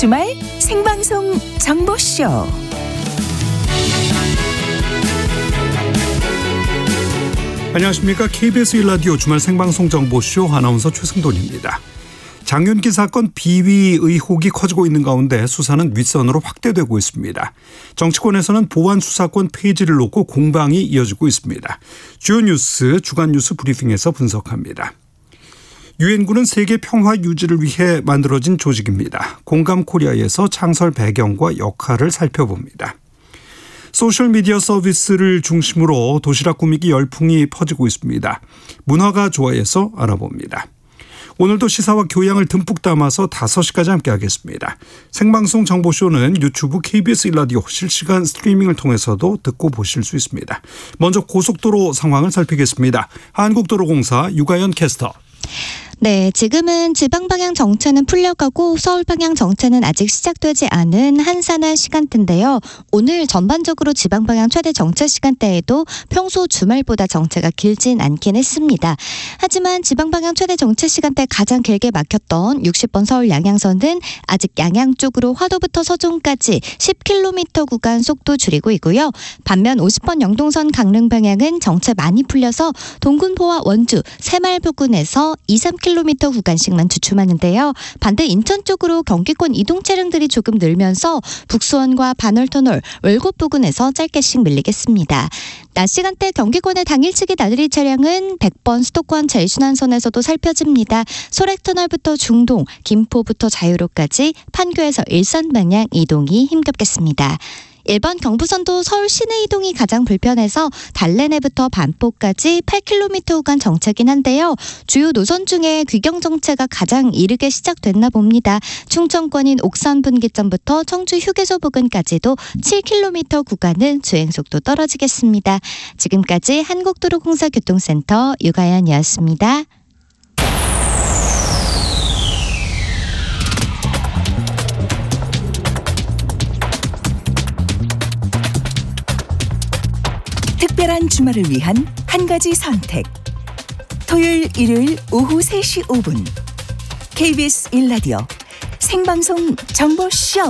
주말 생방송 정보쇼. 안녕하십니까. KBS 1라디오 주말 생방송 정보쇼 아나운서 최승돈입니다. 장윤기 사건 비위 의혹이 커지고 있는 가운데 수사는 윗선으로 확대되고 있습니다. 정치권에서는 보안 수사권 폐지를 놓고 공방이 이어지고 있습니다. 주요 뉴스 주간 뉴스 브리핑에서 분석합니다. 유엔군은 세계 평화 유지를 위해 만들어진 조직입니다. 공감코리아에서 창설 배경과 역할을 살펴봅니다. 소셜미디어 서비스를 중심으로 도시락 꾸미기 열풍이 퍼지고 있습니다. 문화가 좋아해서 알아봅니다. 오늘도 시사와 교양을 듬뿍 담아서 5시까지 함께하겠습니다. 생방송 정보쇼는 유튜브 KBS 1라디오 실시간 스트리밍을 통해서도 듣고 보실 수 있습니다. 먼저 고속도로 상황을 살피겠습니다. 한국도로공사 유가연 캐스터. 네, 지금은 지방 방향 정체는 풀려가고 서울 방향 정체는 아직 시작되지 않은 한산한 시간대인데요. 오늘 전반적으로 지방 방향 최대 정체 시간대에도 평소 주말보다 정체가 길진 않긴 했습니다. 하지만 지방 방향 최대 정체 시간대 가장 길게 막혔던 60번 서울 양양선은 아직 양양 쪽으로 화도부터 서종까지 10km 구간 속도 줄이고 있고요. 반면 50번 영동선 강릉 방향은 정체 많이 풀려서 동군포와 원주, 새마을 부근에서 2-3km 구간씩만 주춤하는데요. 반대 인천 쪽으로 경기권 이동 차량들이 조금 늘면서 북수원과 반월터널, 월곶 부근에서 짧게씩 밀리겠습니다. 낮 시간대 경기권의 당일치기 나들이 차량은 100번 수도권 제일순환선에서도 살펴집니다. 소래터널부터 중동, 김포부터 자유로까지 판교에서 일산 방향 이동이 힘겹겠습니다. 1번 경부선도 서울 시내 이동이 가장 불편해서 달래내부터 반포까지 8km 구간 정체긴 한데요. 주요 노선 중에 귀경 정체가 가장 이르게 시작됐나 봅니다. 충청권인 옥산 분기점부터 청주 휴게소 부근까지도 7km 구간은 주행속도 떨어지겠습니다. 지금까지 한국도로공사 교통센터 유가연이었습니다. 특별한 주말을 위한 한 가지 선택. 토요일, 일요일 오후 3시 5분 KBS 1라디오 생방송 정보쇼.